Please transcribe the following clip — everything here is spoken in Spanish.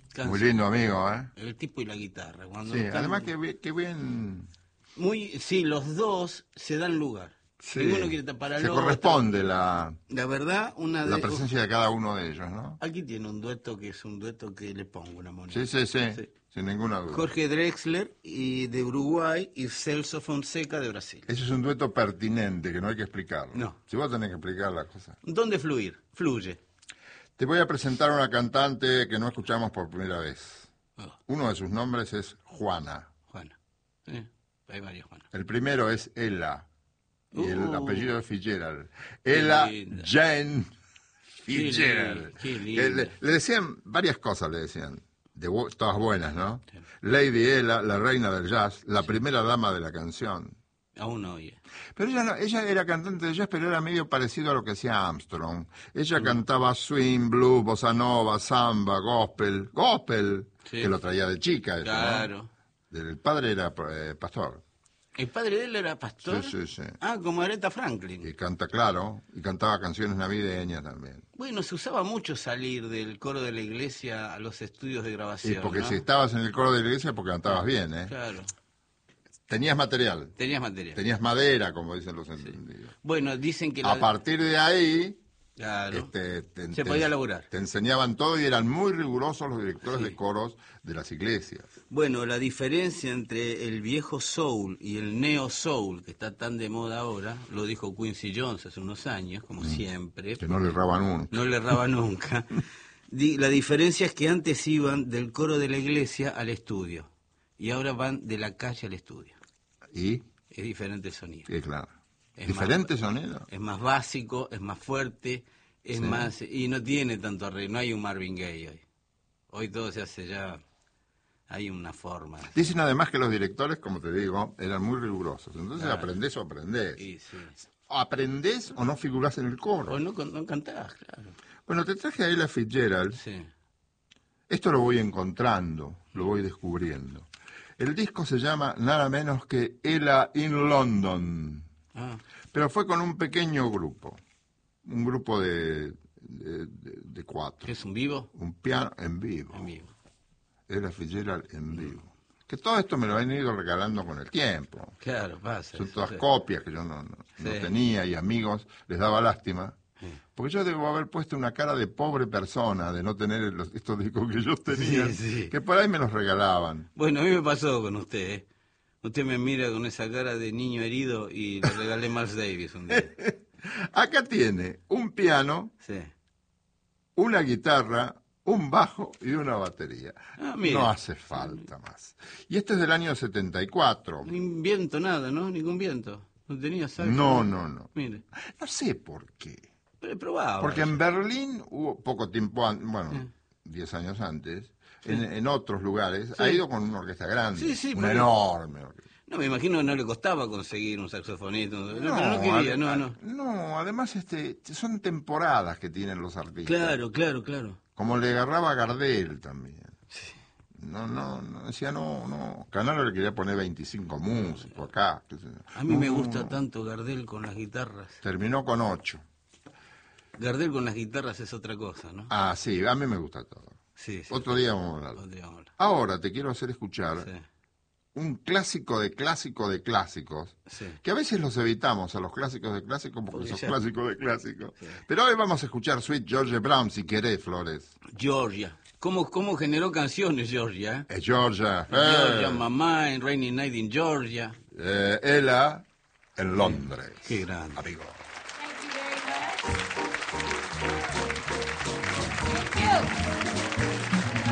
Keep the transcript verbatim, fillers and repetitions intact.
Canción. Muy lindo amigo, ¿eh? El tipo y la guitarra. Cuando Sí, están... además que, bi- que bien... Muy, sí, los dos se dan lugar. Sí, Ninguno quiere tapar al se otro. corresponde la, La verdad, una la de... presencia de cada uno de ellos, ¿no? Aquí tiene un dueto que es un dueto que le pongo una moneda. Sí, sí, sí, Sí. sin ninguna duda. Jorge Drexler y de Uruguay y Celso Fonseca de Brasil. Ese es un dueto pertinente que no hay que explicarlo. No. Si vos tenés que explicar la cosa. ¿Dónde fluir? Fluye. Te voy a presentar a una cantante que no escuchamos por primera vez. Oh, Uno de sus nombres es Juana. Juana. Sí, hay varias Juanas. El primero es Ella. Y el Uh. apellido es Fitzgerald. Ella linda. Jane Qué Fitzgerald. li- qué Eh, linda. Le, le decían varias cosas, le decían. De bu- todas buenas, ¿no? Sí. Lady Ella, la reina del jazz, la primera dama de la canción. Aún no oye. Pero ella no, ella era cantante de jazz, pero era medio parecido a lo que hacía Armstrong. Ella cantaba swing, blues, bossa nova, samba, gospel, gospel, Sí. que lo traía de chica. Eso, ¿no? Claro. El padre era eh, pastor. ¿El padre de él era pastor? Sí, sí, sí. Ah, como Aretha Franklin. Y canta claro, y cantaba canciones navideñas también. Bueno, se usaba mucho salir del coro de la iglesia a los estudios de Y grabación, porque ¿no? si estabas en el coro de la iglesia, porque cantabas bien, ¿eh? Claro. Tenías material, Tenías material. tenías madera, como dicen los entendidos. Bueno, dicen que la... A partir de ahí, Claro. este, te, Se te- podía laburar. te enseñaban todo y eran muy rigurosos los directores Sí. de coros de las iglesias. Bueno, la diferencia entre el viejo soul y el neo soul, que está tan de moda ahora, lo dijo Quincy Jones hace unos años, como siempre. Que no le erraban uno. No le erraba nunca. Di- La diferencia es que antes iban del coro de la iglesia al estudio y ahora van de la calle al estudio. Y, Es diferente el sonido. sí, claro. Es Diferente más- sonido. Es más básico, es más fuerte, es Sí. más... Y no tiene tanto arreglo, no hay un Marvin Gaye hoy. Hoy todo se hace ya... Hay una forma. Dicen además que los directores, como te digo, eran muy rigurosos. Entonces Claro. aprendés o aprendés. Y sí. Aprendés o no figurás en el coro. O no, no cantás, claro. Bueno, te traje a Ella Fitzgerald. Sí. Esto lo voy encontrando, lo voy descubriendo. El disco se llama nada menos que Ella in London, Ah, pero fue con un pequeño grupo, un grupo de, de, de- de cuatro, ¿qué es un vivo? un piano en vivo, En vivo. Ella Fitzgerald en vivo. Que todo esto me lo han ido regalando con el tiempo. Claro, pasa. Son eso, todas sí. copias que yo no, no- no Sí. tenía y amigos les daba lástima. Sí. Porque yo debo haber puesto una cara de pobre persona de no tener los- estos discos que yo tenía, Sí, sí. que por ahí me los regalaban. Bueno, a mí me pasó con usted, ¿eh? Usted me mira con esa cara de niño herido y le regalé Miles Davis un día. Acá tiene un piano, Sí. una guitarra, un bajo y una batería. Ah, mire. No hace falta más. Y este es del año setenta y cuatro. Ni viento, nada, ¿no? Ningún viento. No tenía saxo. No, no, no. Mire, No sé por qué. pero he probado. Porque en Berlín hubo poco tiempo, an- bueno, diez años antes, en, en otros lugares, ha ido con una orquesta grande, Sí, sí, una pero- enorme orquesta. No, me imagino que no le costaba conseguir un saxofonista. No, pero no ade- quería, no, no. No, además este, son temporadas que tienen los artistas. Claro, claro, claro. Como le agarraba a Gardel también. No, no, no, decía no, no. Canaro le quería poner veinticinco músicos acá. qué sé yo. A mí me No, gusta no. tanto Gardel con las guitarras. Terminó con ocho. Gardel con las guitarras es otra cosa, ¿no? Ah, sí, a mí me gusta todo. Sí, sí. Otro día vamos a hablar. Otro día vamos a hablar. Ahora te quiero hacer escuchar Sí, un clásico de clásico de clásicos. sí. Que a veces los evitamos a los clásicos de clásicos porque Porque son ya- clásicos de clásicos. Sí. Pero hoy vamos a escuchar Sweet George Brown, si querés, Flores. Georgia. ¿Cómo, cómo generó canciones Georgia? Es Georgia. Georgia, Eh, Mamá, en Rainy Night in Georgia. eh, Ella en Londres. Qué grande. Amigo. Thank you very much. Thank you.